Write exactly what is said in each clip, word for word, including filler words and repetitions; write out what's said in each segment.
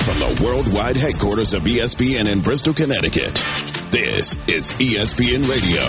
from the worldwide headquarters of E S P N in Bristol, Connecticut, this is E S P N Radio.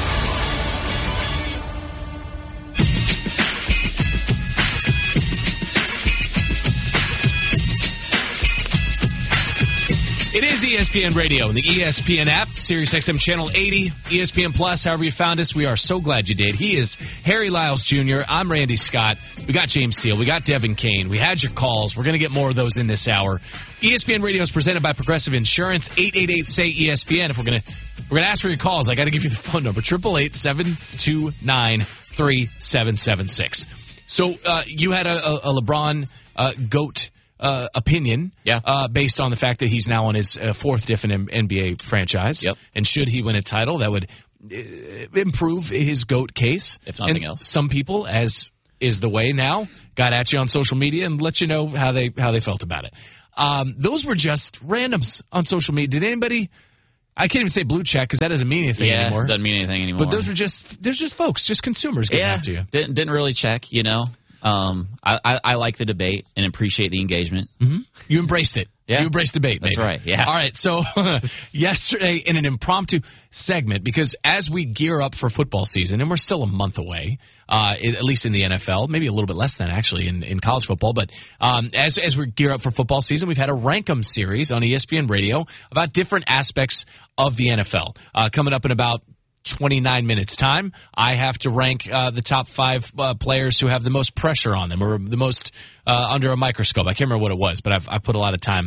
It is E S P N Radio and the E S P N app, Sirius X M Channel eighty, E S P N Plus, however you found us. We are so glad you did. He is Harry Lyles Junior I'm Randy Scott. We got James Steele. We got Devin Kane. We had your calls. We're going to get more of those in this hour. E S P N Radio is presented by Progressive Insurance. eight eight eight, S A Y, E S P N. If we're going to we're going to ask for your calls, I got to give you the phone number, eight eight eight, seven two nine, three seven seven six. So uh, you had a, a, a LeBron uh, GOAT Uh, opinion, yeah, uh, based on the fact that he's now on his uh, fourth different N B A franchise. Yep. And should he win a title, that would uh, improve his GOAT case. If nothing and else. Some people, as is the way now, got at you on social media and let you know how they how they felt about it. Um, those were just randoms on social media. Did anybody? I can't even say blue check because that doesn't mean anything yeah, anymore. doesn't mean anything anymore. But those were just there's just folks, just consumers getting yeah, after you. Didn't didn't really check, you know. Um, I, I, I like the debate and appreciate the engagement. Mm-hmm. You embraced it. Yeah. You embraced debate. That's maybe. right. Yeah. All right. So yesterday in an impromptu segment, because as we gear up for football season, and we're still a month away, uh, at least in the N F L, maybe a little bit less than actually in, in college football, but um, as as we gear up for football season, we've had a rank 'em series on E S P N Radio about different aspects of the N F L. Uh, coming up in about twenty-nine minutes time, I have to rank uh, the top five uh, players who have the most pressure on them or the most uh, under a microscope. I can't remember what it was, but I've I put a lot of time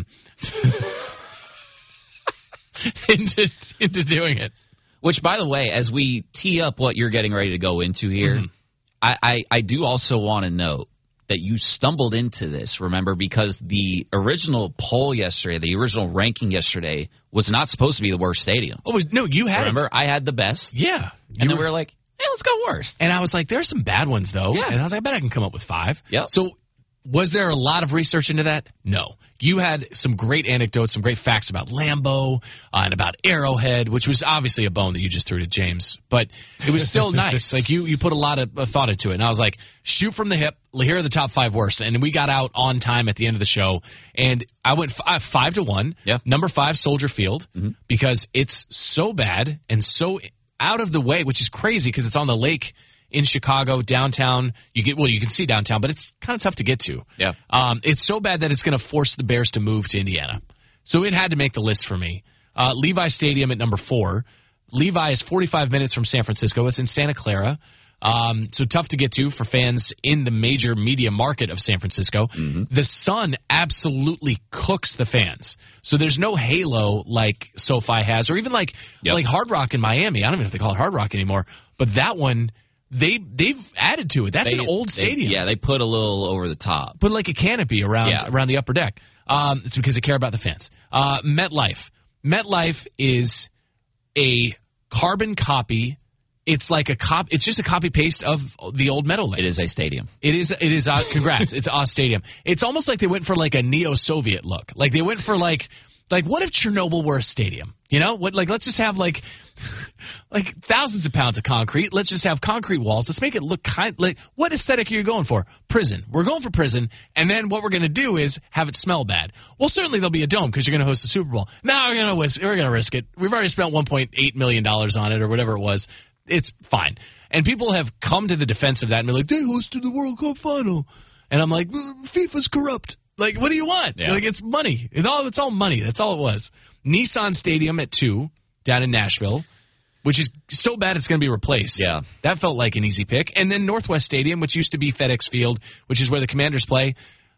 into into doing it. Which, by the way, as we tee up what you're getting ready to go into here, Mm-hmm. I, I, I do also want to note that you stumbled into this, remember, because the original poll yesterday, the original ranking yesterday, was not supposed to be the worst stadium. Oh, no, you had Remember, it. I had the best. Yeah. And then were, we were like, hey, let's go worst. And I was like, there's some bad ones, though. Yeah. And I was like, I bet I can come up with five. Yep. So was there a lot of research into that? No. You had some great anecdotes, some great facts about Lambeau uh, and about Arrowhead, which was obviously a bone that you just threw to James. But it was still nice. Like, you, you put a lot of uh, thought into it. And I was like, shoot from the hip. Here are the top five worst. And we got out on time at the end of the show. And I went f- five to one. Yeah. Number five, Soldier Field, mm-hmm. because it's so bad and so out of the way, which is crazy because it's on the lake in Chicago, downtown. You get well, you can see downtown, but it's kind of tough to get to. Yeah. Um, it's so bad that it's going to force the Bears to move to Indiana. So it had to make the list for me. Uh, Levi Stadium at number four. Levi is forty-five minutes from San Francisco. It's in Santa Clara. Um, so tough to get to for fans in the major media market of San Francisco. Mm-hmm. The sun absolutely cooks the fans. So there's no halo like SoFi has, or even like yep. like Hard Rock in Miami. I don't even know if they call it Hard Rock anymore. But that one, they they've added to it. That's they, an old stadium. They, yeah, they put a little over the top. Put like a canopy around yeah. around the upper deck. Um, it's because they care about the fans. Uh, MetLife. MetLife is a carbon copy. It's like a cop. It's just a copy paste of the old Meadowlands. It is a stadium. It is. It is. Uh, congrats. It's a stadium. It's almost like they went for like a neo-Soviet look. Like they went for like, like what if Chernobyl were a stadium? You know, what? Like let's just have like, like thousands of pounds of concrete. Let's just have concrete walls. Let's make it look kind. Like what aesthetic are you going for? Prison. We're going for prison. And then what we're going to do is have it smell bad. Well, certainly there'll be a dome because you're going to host the Super Bowl. Now we're going to we're going to risk it. We've already spent one point eight million dollars on it or whatever it was. It's fine. And people have come to the defense of that and be like, they hosted the World Cup final. And I'm like, FIFA's corrupt. Like, what do you want? Yeah. Like, it's money. It's all, it's all money. That's all it was. Nissan Stadium at two down in Nashville, which is so bad it's going to be replaced. Yeah. That felt like an easy pick. And then Northwest Stadium, which used to be FedEx Field, which is where the Commanders play.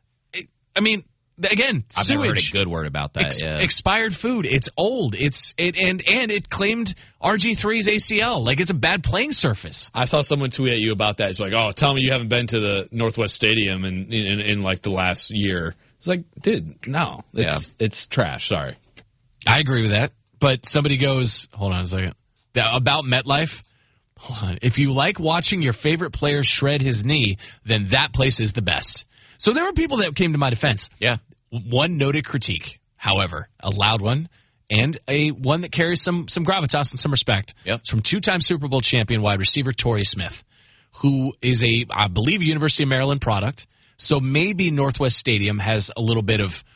I mean, again, I've sewage. never heard a good word about that. Ex- yeah. Expired food. It's old. It's it and and it claimed R G three's A C L. Like it's a bad playing surface. I saw someone tweet at you about that. It's like, oh, tell me you haven't been to the Northwest Stadium in in, in, in like the last year. It's like, dude, no, it's yeah. it's trash. Sorry. I agree with that. But somebody goes, hold on a second. About MetLife. Hold on. If you like watching your favorite player shred his knee, then that place is the best. So there were people that came to my defense. Yeah. One noted critique, however, a loud one, and a one that carries some some gravitas and some respect. Yep. It's from two-time Super Bowl champion wide receiver Torrey Smith, who is a, I believe, University of Maryland product. So maybe Northwest Stadium has a little bit of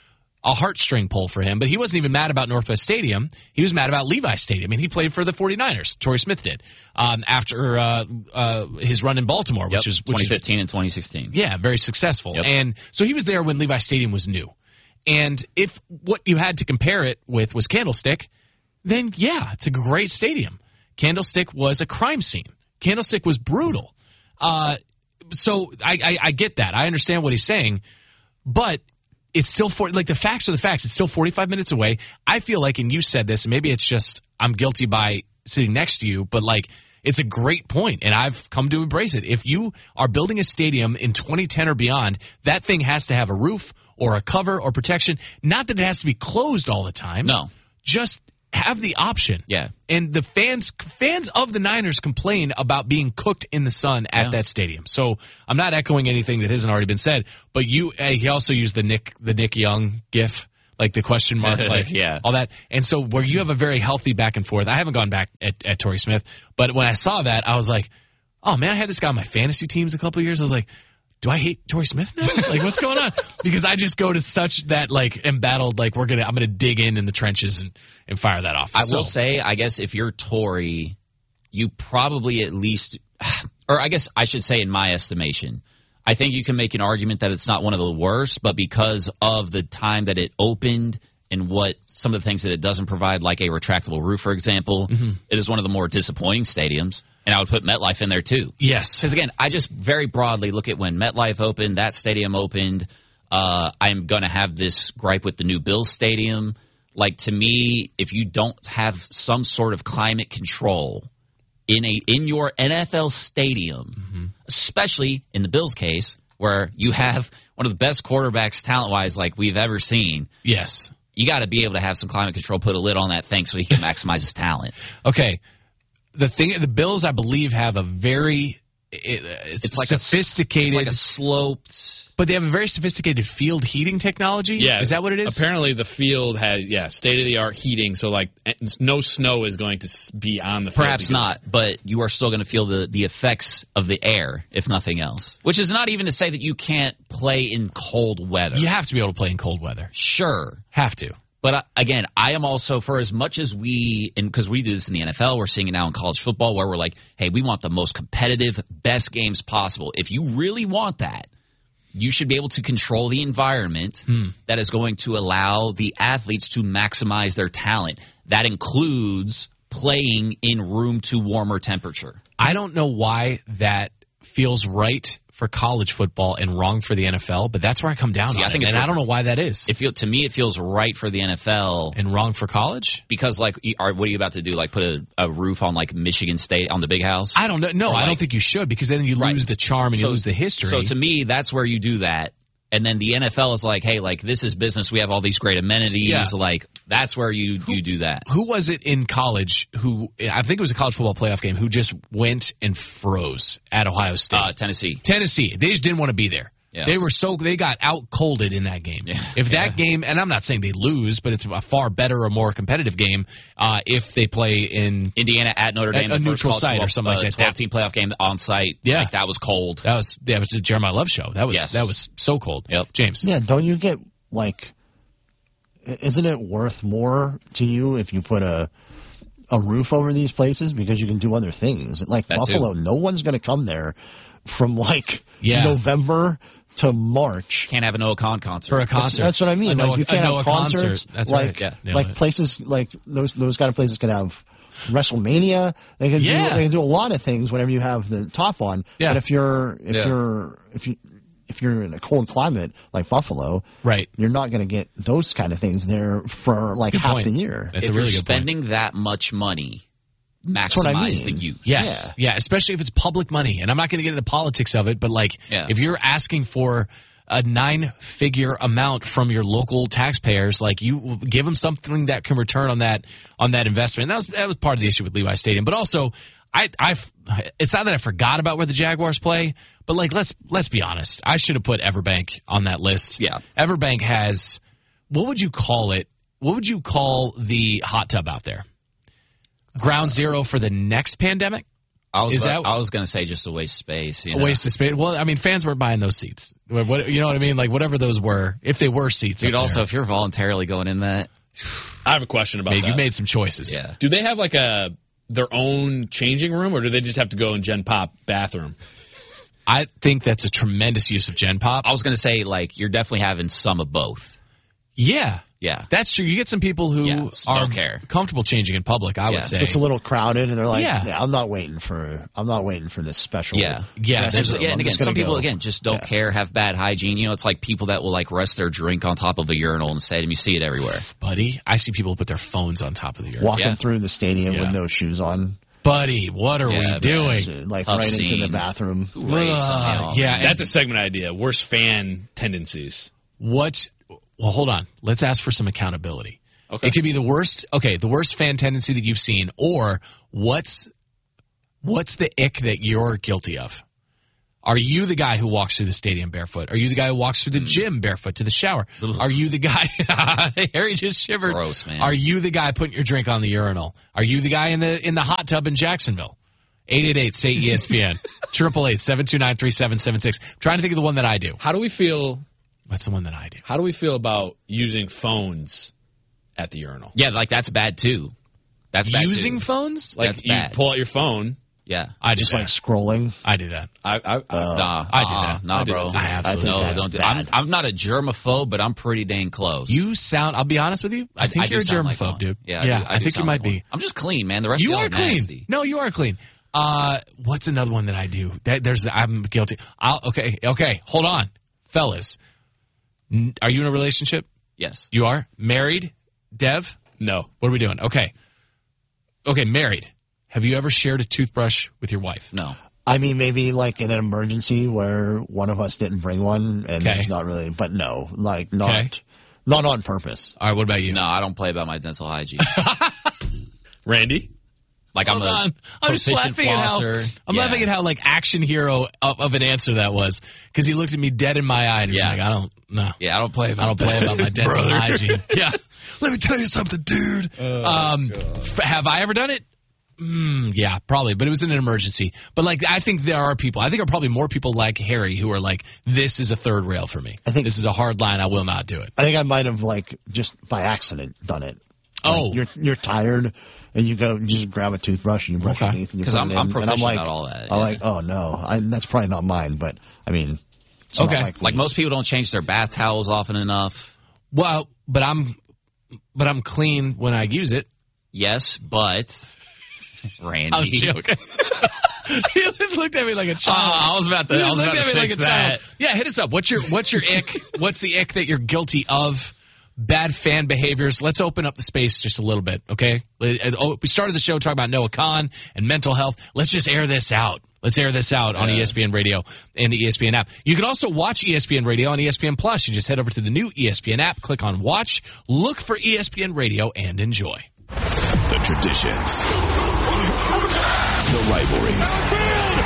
a heartstring pull for him, but he wasn't even mad about Northwest Stadium. He was mad about Levi Stadium, and he played for the 49ers. Torrey Smith did um, after uh, uh, his run in Baltimore, yep, which is twenty fifteen and twenty sixteen. Yeah, very successful. Yep. And so he was there when Levi Stadium was new. And if what you had to compare it with was Candlestick, then yeah, it's a great stadium. Candlestick was a crime scene. Candlestick was brutal. Uh, so I, I, I get that. I understand what he's saying, but it's still for like the facts are the facts. It's still forty-five minutes away. I feel like, and you said this, and maybe it's just I'm guilty by sitting next to you, but like it's a great point, and I've come to embrace it. If you are building a stadium in twenty ten or beyond, that thing has to have a roof or a cover or protection. Not that it has to be closed all the time. No, just have the option. Yeah. And the fans fans of the Niners complain about being cooked in the sun at yeah. that stadium. So I'm not echoing anything that hasn't already been said, but you uh, he also used the Nick the Nick Young gif, like the question mark, like yeah. all that. And so where you have a very healthy back and forth. I haven't gone back at, at Torrey Smith, but when I saw that, I was like, oh man, I had this guy on my fantasy teams a couple of years. I was like, do I hate Torrey Smith now? Like, what's going on? Because I just go to such that, like, embattled, like, we're gonna, I'm gonna dig in in the trenches and, and fire that off. I so. will say, I guess if you're Torrey, you probably at least, or I guess I should say in my estimation, I think you can make an argument that it's not one of the worst, but because of the time that it opened and what some of the things that it doesn't provide, like a retractable roof, for example, mm-hmm. it is one of the more disappointing stadiums. And I would put MetLife in there, too. Yes. Because, again, I just very broadly look at when MetLife opened, that stadium opened. Uh, I'm going to have this gripe with the new Bills stadium. Like, to me, if you don't have some sort of climate control in a in your N F L stadium, mm-hmm. especially in the Bills case, where you have one of the best quarterbacks talent-wise like we've ever seen. Yes. You got to be able to have some climate control, put a lid on that thing so he can maximize his talent. Okay. The thing, the Bills, I believe, have a very it, it's, it's like sophisticated, a, it's like a sloped, but they have a very sophisticated field heating technology. Yeah, is that what it is? Apparently, the field has yeah state of the art heating, so like no snow is going to be on the field. Perhaps not, but you are still going to feel the the effects of the air, if nothing else. Which is not even to say that you can't play in cold weather. You have to be able to play in cold weather. Sure, have to. But, uh, again, I am also, for as much as we, and because we do this in the N F L, we're seeing it now in college football, where we're like, hey, we want the most competitive, best games possible. If you really want that, you should be able to control the environment hmm. that is going to allow the athletes to maximize their talent. That includes playing in room to warmer temperature. I don't know why that feels right for college football and wrong for the N F L, but that's where I come down See, on I think it, it's and right. I don't know why that is. It feel, to me, it feels right for the N F L. And wrong for college? Because, like, are, what are you about to do? Like, put a, a roof on, like, Michigan State on the Big House? I don't know. No, like, I don't think you should, because then you right. lose the charm and so, you lose the history. So, to me, that's where you do that. And then the N F L is like, hey, like, this is business. We have all these great amenities. Yeah. Like, that's where you, who, you do that. Who was it in college who, I think it was a college football playoff game, who just went and froze at Ohio State? Uh, Tennessee. Tennessee. They just didn't want to be there. Yeah. They were so, they got out colded in that game. Yeah. If that yeah. game, and I'm not saying they lose, but it's a far better or more competitive game uh, if they play in Indiana at Notre Dame, a neutral site football, or something uh, like that. twelve-team playoff game on site. Yeah. Like, that was cold. That was, that was the Jeremiah Love show. That was, yes. that was so cold. Yep. James. Yeah, don't you get, like, isn't it worth more to you if you put a a roof over these places because you can do other things? Like that Buffalo, too. no one's going to come there from, like, yeah. November to March. Can't have a Noah Khan concert. For a concert. That's, that's what I mean. A like Noah, you can't have concerts. Concert. That's like, right. Yeah. like places like those those kind of places can have WrestleMania. They can yeah. do they can do a lot of things whenever you have the top on. Yeah. But if you're if yeah. you're if you if you're in a cold climate like Buffalo, right, you're not going to get those kind of things there for like half point. the year. That's if a really you're good point. spending that much money, That's what I maximize mean. the use. Yes. Yeah. yeah, especially if it's public money. And I'm not going to get into the politics of it, but like yeah. if you're asking for a nine-figure amount from your local taxpayers, like you give them something that can return on that on that investment. And that was that was part of the issue with Levi Stadium. But also, I I it's not that I forgot about where the Jaguars play, but like let's let's be honest. I should have put Everbank on that list. Yeah. Everbank has, what would you call it? What would you call the hot tub out there? Ground zero for the next pandemic? I was Is about, that- I was going to say just a waste of space. You know? A waste of space. Well, I mean, fans weren't buying those seats. What, what- you know what I mean? Like whatever those were, if they were seats. Dude, up also, there, if you're voluntarily going in that, I have a question about maybe that. you made some choices. yeah. Do they have like a their own changing room, or do they just have to go in Gen Pop bathroom? I think that's a tremendous use of Gen Pop. I was going to say, like, you're definitely having some of both. Yeah. Yeah. That's true. You get some people who Yeah, are don't care. comfortable changing in public, I Yeah. would say. It's a little crowded, and they're like, Yeah. yeah. I'm not waiting for I'm not waiting for this special. Yeah. Yeah, dressing there's- room. Yeah, I'm and again, just gonna some people go. again just don't Yeah. care, have bad hygiene. You know, it's like people that will like rest their drink on top of a urinal in the stadium. You see it everywhere. Buddy, I see people put their phones on top of the urinal. walking Yeah. through the stadium Yeah. with no shoes on, Buddy, what are Yeah, we man, doing? It's, uh, like Tough right into scene. the bathroom. Race Ugh, somehow. yeah, That's a segment idea. Worst fan tendencies. What? Well, hold on. Let's ask for some accountability. Okay. It could be the worst. Okay, the worst fan tendency that you've seen, or what's what's the ick that you're guilty of? Are you the guy who walks through the stadium barefoot? Are you the guy who walks through the gym barefoot to the shower? Are you the guy? Harry just shivered. Gross, man. Are you the guy putting your drink on the urinal? Are you the guy in the in the hot tub in Jacksonville? eight eight eight, say E S P N. Triple eight seven two nine three seven seven six. Trying to think of the one that I do. How do we feel? What's the one that I do? How do we feel about using phones at the urinal? Yeah, like that's bad too. That's bad Using too. phones? Like That's you bad. pull out your phone. Yeah. I do Just that. like scrolling. I do that. I, I, I Nah, I do uh-uh. that. Nah, I do bro. that too. I absolutely I think no, that's don't do. bad. I'm, I'm not a germaphobe, but I'm pretty dang close. You sound. I'll be honest with you. I think I do you're a sound like germaphobe, one. dude. Yeah, yeah. I, do, I, do think you sound might like one. be. I'm just clean, man. The rest You of y'all are clean. nasty. No, you are clean. Uh, what's another one that I do? That there's. I'm guilty. I'll, okay, okay. Hold on, fellas. N- Are you in a relationship? Yes. You are married. Dev, no. what are we doing? Okay. Okay, married. Have you ever shared a toothbrush with your wife? No. I mean, maybe like in an emergency where one of us didn't bring one, and Okay. it's not really. But no, like not Okay. not on purpose. All right. What about you? No, I don't play about my dental hygiene. Randy? Like Hold I'm a on. I'm just proficient laughing at how flosser. I'm Yeah. laughing at how like action hero of, of an answer that was, because he looked at me dead in my eye and he was Yeah. like, I don't no. Yeah, I don't play about I don't play that. about my dental Brother. hygiene. Yeah. Let me tell you something, dude. um, f- have I ever done it? Mm, yeah, probably, but it was in an emergency. But like, I think there are people. I think there are probably more people like Harry who are like, "This is a third rail for me. I think- this is a hard line. I will not do it." I think I might have like just by accident done it. Like, Oh. you're you're tired, and you go you just grab a toothbrush and you brush Okay. your teeth and you 'Cause put I'm- it in. I'm and proficient I'm like, at all that, I'm yeah. like, oh no, I, that's probably not mine. But I mean, it's not Okay. like, Like we- most people don't change their bath towels often enough. Well, but I'm, but I'm clean when I use it. Yes, but Randy. I'm joking. He just looked at me like a child. Oh, I was about to- He I just was looked about at to me like fix a child. that. Yeah, hit us up. What's your What's your ick? What's the ick that you're guilty of? Bad fan behaviors. Let's open up the space just a little bit, okay? Oh, we started the show talking about Noah Khan and mental health. Let's just air this out. Let's air this out on Yeah. E S P N Radio and the E S P N app. You can also watch E S P N Radio on E S P N Plus. You just head over to the new E S P N app, click on Watch, look for E S P N Radio, and enjoy. The traditions. The rivalries.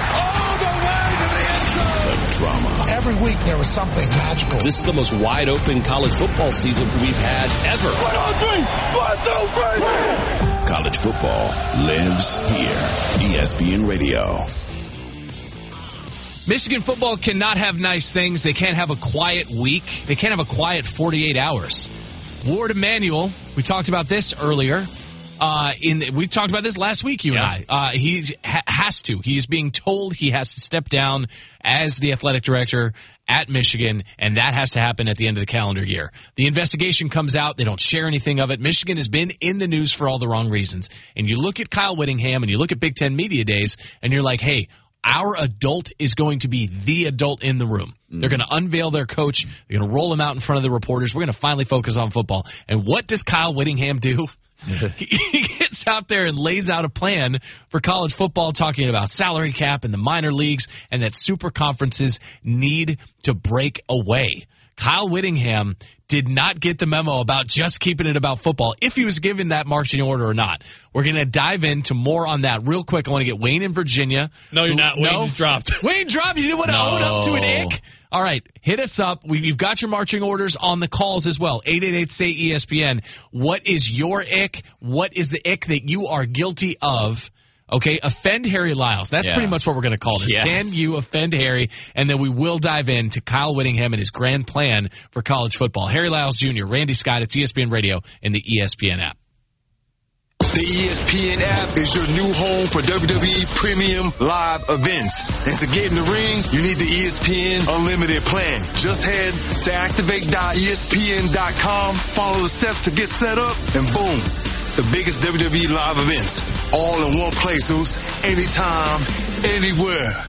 The drama. Every week there was something magical. This is the most wide open college football season we've had ever. College football lives here. E S P N Radio. Michigan football cannot have nice things. They can't have a quiet week. They can't have a quiet forty-eight hours. Ward Emanuel, we talked about this earlier. Uh, in the, we talked about this last week, you and I. Uh, he ha- has to. He is being told he has to step down as the athletic director at Michigan, and that has to happen at the end of the calendar year. The investigation comes out. They don't share anything of it. Michigan has been in the news for all the wrong reasons. And you look at Kyle Whittingham and you look at Big Ten Media Days, and you're like, hey, our adult is going to be the adult in the room. They're going to unveil their coach. They're going to roll him out in front of the reporters. We're going to finally focus on football. And what does Kyle Whittingham do? He gets out there and lays out a plan for college football, talking about salary cap and the minor leagues and that super conferences need to break away. Kyle Whittingham did not get the memo about just keeping it about football, if he was given that marching order or not. We're going to dive into more on that real quick. I want to get Wayne in Virginia. No, you're not. Wayne No? just dropped. Wayne dropped. You didn't want to No. own up to an ick? All right, hit us up. We, you've got your marching orders on the calls as well. eight eight eight, S A Y, E S P N. What is your ick? What is the ick that you are guilty of? Okay, offend Harry Lyles. That's Yeah. pretty much what we're going to call this. Yeah. Can you offend Harry? And then we will dive into Kyle Whittingham and his grand plan for college football. Harry Lyles Junior, Randy Scott, it's E S P N Radio and the E S P N app. The E S P N app is your new home for W W E Premium Live events. And to get in the ring, you need the E S P N Unlimited plan. Just head to activate dot E S P N dot com, follow the steps to get set up, and boom, the biggest W W E live events, all in one place, Zeus, anytime, anywhere.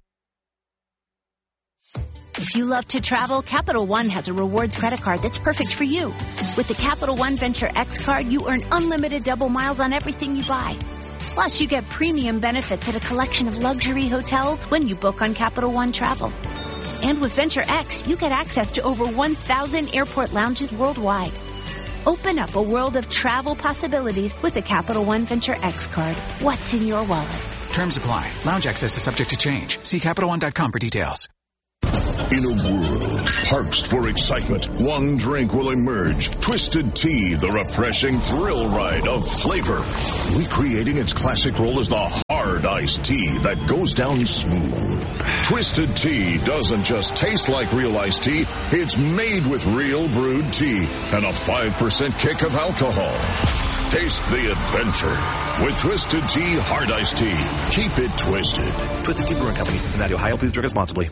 If you love to travel, Capital One has a rewards credit card that's perfect for you. With the Capital One Venture X card, you earn unlimited double miles on everything you buy. Plus, you get premium benefits at a collection of luxury hotels when you book on Capital One Travel. And with Venture X, you get access to over one thousand airport lounges worldwide. Open up a world of travel possibilities with the Capital One Venture X card. What's in your wallet? Terms apply. Lounge access is subject to change. See Capital One dot com for details. In a world parched for excitement, one drink will emerge. Twisted Tea, the refreshing thrill ride of flavor. Recreating its classic role as the hard iced tea that goes down smooth. Twisted Tea doesn't just taste like real iced tea, it's made with real brewed tea and a five percent kick of alcohol. Taste the adventure with Twisted Tea Hard Iced Tea. Keep it twisted. Twisted Tea Brewing Company, Cincinnati, Ohio. Please drink responsibly.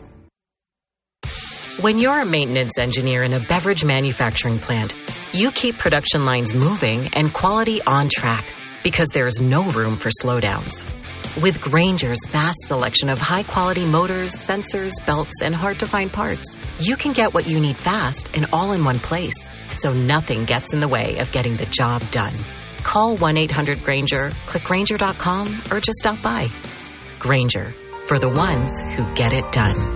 When you're a maintenance engineer in a beverage manufacturing plant, you keep production lines moving and quality on track because there's no room for slowdowns. With Grainger's vast selection of high-quality motors, sensors, belts, and hard-to-find parts, you can get what you need fast and all in one place, so nothing gets in the way of getting the job done. Call one eight hundred Grainger, click Grainger dot com, or just stop by. Grainger, for the ones who get it done.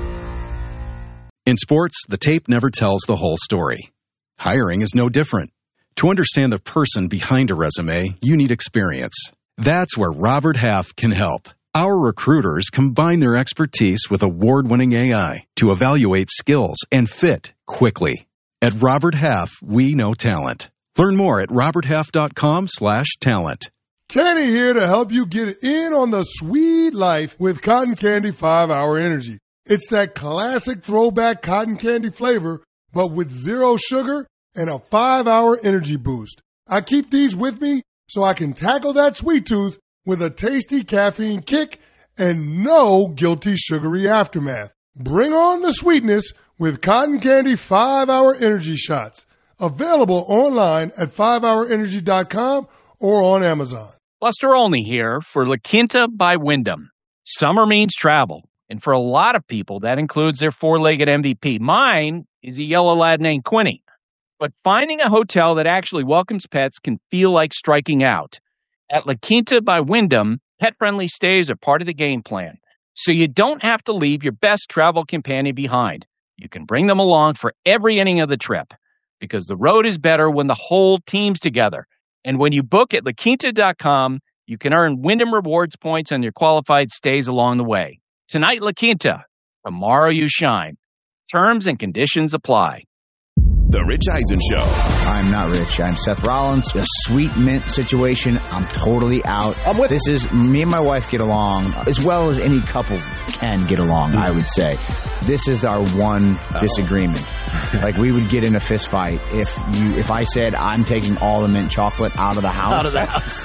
In sports, the tape never tells the whole story. Hiring is no different. To understand the person behind a resume, you need experience. That's where Robert Half can help. Our recruiters combine their expertise with award-winning A I to evaluate skills and fit quickly. At Robert Half, we know talent. Learn more at robert half dot com slash talent. Kenny here to help you get in on the sweet life with Cotton Candy five hour Energy. It's that classic throwback cotton candy flavor, but with zero sugar and a five hour energy boost. I keep these with me so I can tackle that sweet tooth with a tasty caffeine kick and no guilty sugary aftermath. Bring on the sweetness with Cotton Candy five hour Energy Shots. Available online at five hour energy dot com or on Amazon. Buster Olney here for La Quinta by Wyndham. Summer means travel. And for a lot of people, that includes their four-legged M V P. Mine is a yellow lad named Quinny. But finding a hotel that actually welcomes pets can feel like striking out. At La Quinta by Wyndham, pet-friendly stays are part of the game plan. So you don't have to leave your best travel companion behind. You can bring them along for every inning of the trip. Because the road is better when the whole team's together. And when you book at La Quinta dot com, you can earn Wyndham Rewards points on your qualified stays along the way. Tonight, La Quinta. Tomorrow, you shine. Terms and conditions apply. The Rich Eisen Show. I'm not rich. I'm Seth Rollins. A sweet mint situation. I'm totally out. I'm with this is me and my wife get along as well as any couple can get along, I would say. This is our one oh. disagreement. Like we would get in a fist fight if you if I said I'm taking all the mint chocolate out of the house. Out of the house.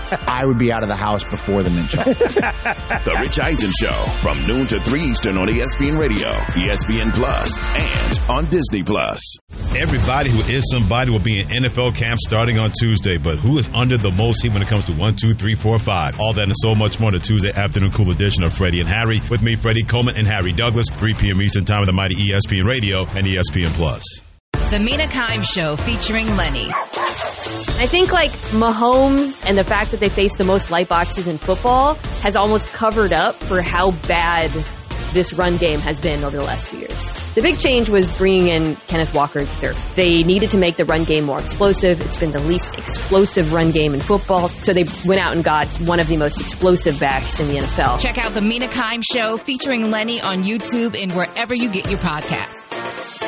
I would be out of the house before the mint chocolate. The Rich Eisen Show from noon to three Eastern on E S P N Radio, E S P N Plus, and on Disney Plus. Everybody who is somebody will be in N F L camp starting on Tuesday, but who is under the most heat when it comes to one, two, three, four, five? All that and so much more on the Tuesday afternoon cool edition of Freddie and Harry. With me, Freddie Coleman and Harry Douglas, three p.m. Eastern Time on the mighty E S P N Radio and E S P N Plus. The Mina Kimes Show featuring Lenny. I think like Mahomes and the fact that they face the most light boxes in football has almost covered up for how bad this run game has been over the last two years. The big change was bringing in Kenneth Walker the third. They needed to make the run game more explosive. It's been the least explosive run game in football, so they went out and got one of the most explosive backs in the N F L. Check out the Mina Kimes Show featuring Lenny on YouTube and wherever you get your podcasts.